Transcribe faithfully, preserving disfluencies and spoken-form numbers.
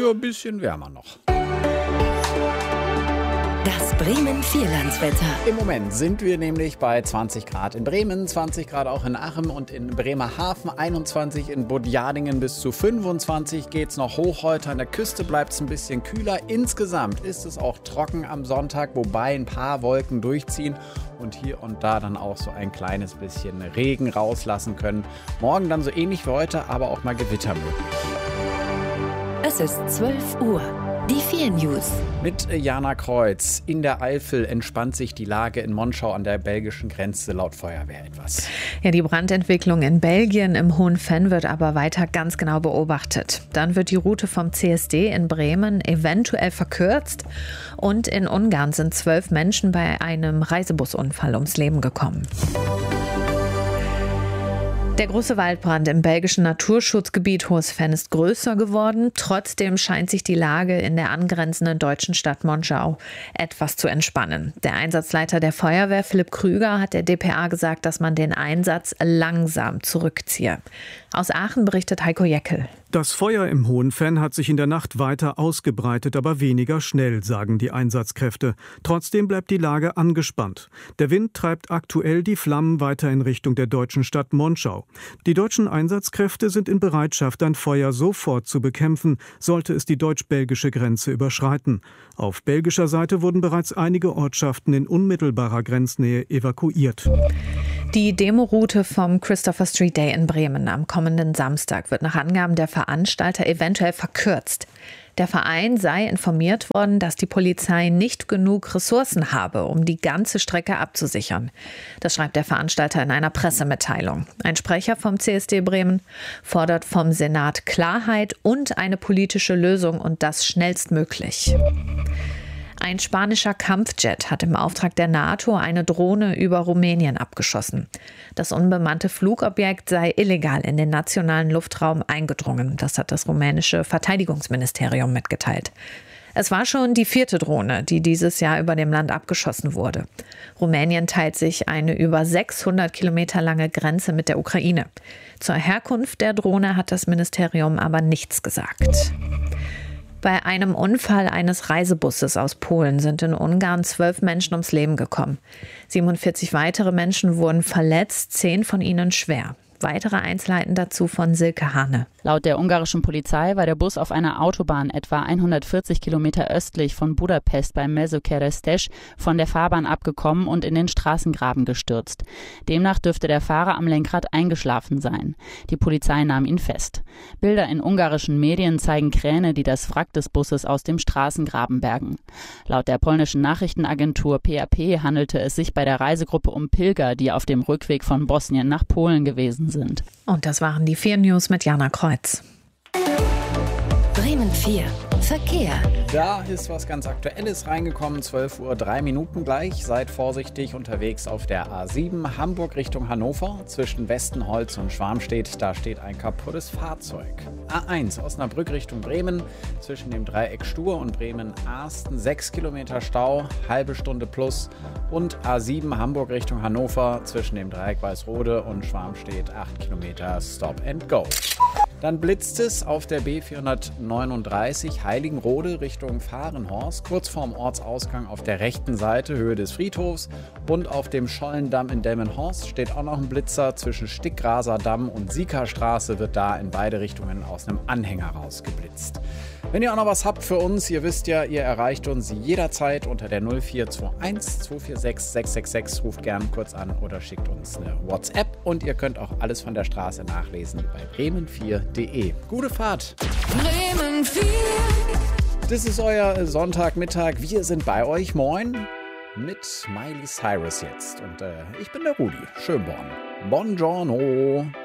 Ja, ein bisschen wärmer noch. Das Bremen Vierlandswetter. Im Moment sind wir nämlich bei zwanzig Grad in Bremen, zwanzig Grad auch in Achem und in Bremerhaven, einundzwanzig in Budjadingen, bis zu fünfundzwanzig geht's noch hoch heute. An der Küste bleibt es ein bisschen kühler. Insgesamt ist es auch trocken am Sonntag, wobei ein paar Wolken durchziehen und hier und da dann auch so ein kleines bisschen Regen rauslassen können. Morgen dann so ähnlich wie heute, aber auch mal Gewitter möglich. Es ist zwölf Uhr. Die vier News. Mit Jana Kreuz. In der Eifel entspannt sich die Lage in Monschau an der belgischen Grenze laut Feuerwehr etwas. Ja, die Brandentwicklung in Belgien im Hohen Venn wird aber weiter ganz genau beobachtet. Dann wird die Route vom C S D in Bremen eventuell verkürzt. Und in Ungarn sind zwölf Menschen bei einem Reisebusunfall ums Leben gekommen. Der große Waldbrand im belgischen Naturschutzgebiet Hohes Venn ist größer geworden. Trotzdem scheint sich die Lage in der angrenzenden deutschen Stadt Monschau etwas zu entspannen. Der Einsatzleiter der Feuerwehr, Philipp Krüger, hat der D P A gesagt, dass man den Einsatz langsam zurückziehe. Aus Aachen berichtet Heiko Jeckel. Das Feuer im Hohen Venn hat sich in der Nacht weiter ausgebreitet, aber weniger schnell, sagen die Einsatzkräfte. Trotzdem bleibt die Lage angespannt. Der Wind treibt aktuell die Flammen weiter in Richtung der deutschen Stadt Monschau. Die deutschen Einsatzkräfte sind in Bereitschaft, ein Feuer sofort zu bekämpfen, sollte es die deutsch-belgische Grenze überschreiten. Auf belgischer Seite wurden bereits einige Ortschaften in unmittelbarer Grenznähe evakuiert. Die Demoroute vom Christopher Street Day in Bremen am kommenden Samstag wird nach Angaben der Veranstalter eventuell verkürzt. Der Verein sei informiert worden, dass die Polizei nicht genug Ressourcen habe, um die ganze Strecke abzusichern. Das schreibt der Veranstalter in einer Pressemitteilung. Ein Sprecher vom C S D Bremen fordert vom Senat Klarheit und eine politische Lösung und das schnellstmöglich. Ein spanischer Kampfjet hat im Auftrag der NATO eine Drohne über Rumänien abgeschossen. Das unbemannte Flugobjekt sei illegal in den nationalen Luftraum eingedrungen. Das hat das rumänische Verteidigungsministerium mitgeteilt. Es war schon die vierte Drohne, die dieses Jahr über dem Land abgeschossen wurde. Rumänien teilt sich eine über sechshundert Kilometer lange Grenze mit der Ukraine. Zur Herkunft der Drohne hat das Ministerium aber nichts gesagt. Bei einem Unfall eines Reisebusses aus Polen sind in Ungarn zwölf Menschen ums Leben gekommen. siebenundvierzig weitere Menschen wurden verletzt, zehn von ihnen schwer. Weitere Einzelheiten dazu von Silke Hane. Laut der ungarischen Polizei war der Bus auf einer Autobahn etwa hundertvierzig Kilometer östlich von Budapest bei Mezőkeresztes von der Fahrbahn abgekommen und in den Straßengraben gestürzt. Demnach dürfte der Fahrer am Lenkrad eingeschlafen sein. Die Polizei nahm ihn fest. Bilder in ungarischen Medien zeigen Kräne, die das Wrack des Busses aus dem Straßengraben bergen. Laut der polnischen Nachrichtenagentur P A P handelte es sich bei der Reisegruppe um Pilger, die auf dem Rückweg von Bosnien nach Polen gewesen sind. Und das waren die vier News mit Jana Kreuz. Bremen vier. Verkehr. Da ist was ganz Aktuelles reingekommen, zwölf Uhr drei Minuten gleich. Seid vorsichtig unterwegs auf der A sieben, Hamburg Richtung Hannover. Zwischen Westenholz und Schwarmstedt, da steht ein kaputtes Fahrzeug. A eins, Osnabrück Richtung Bremen. Zwischen dem Dreieck Stur und Bremen-Arsten, sechs Kilometer Stau, halbe Stunde plus. Und A sieben, Hamburg Richtung Hannover. Zwischen dem Dreieck Weißrode und Schwarmstedt, acht Kilometer Stop and Go. Dann blitzt es auf der B vierhundertneununddreißig Heiligenrode Richtung Fahrenhorst, kurz vorm Ortsausgang auf der rechten Seite, Höhe des Friedhofs. Und auf dem Schollendamm in Delmenhorst steht auch noch ein Blitzer. Zwischen Stickgraser Damm und Siekerstraße wird da in beide Richtungen aus einem Anhänger rausgeblitzt. Wenn ihr auch noch was habt für uns, ihr wisst ja, ihr erreicht uns jederzeit unter der null vier zwei eins zwei vier sechs sechs sechs sechs. Ruft gern kurz an oder schickt uns eine WhatsApp. Und ihr könnt auch alles von der Straße nachlesen bei bremen vier punkt de. Gute Fahrt! Bremen vier. Das ist euer Sonntagmittag. Wir sind bei euch. Moin! Mit Miley Cyrus jetzt. Und äh, ich bin der Rudi. Schönborn. Buongiorno!